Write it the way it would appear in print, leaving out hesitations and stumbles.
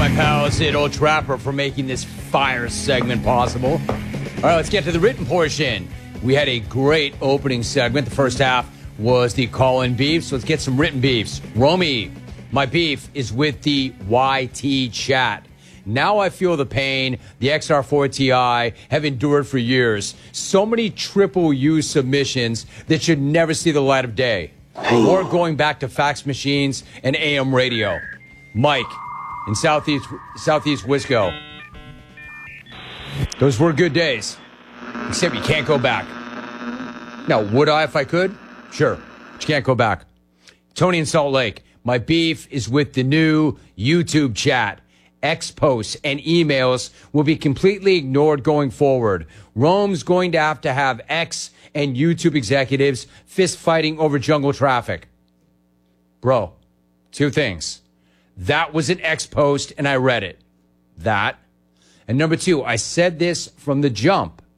pals at Old Trapper for making this fire segment possible. All right, let's get to the written portion. We had a great opening segment. The first half was the call-in beef, so let's get some written beefs. Romy, my beef is with the YT chat. Now I feel the pain the XR4 Ti have endured for years. So many triple U submissions that should never see the light of day. Or going back to fax machines and AM radio. Mike in Southeast Wisco. Those were good days. Except you can't go back. Now, would I if I could? Sure. But you can't go back. Tony in Salt Lake. My beef is with the new YouTube chat. X posts and emails will be completely ignored going forward. Rome's going to have X and YouTube executives fist fighting over jungle traffic. Bro, two things. That was an X post and I read it. That. And number two, I said this from the jump.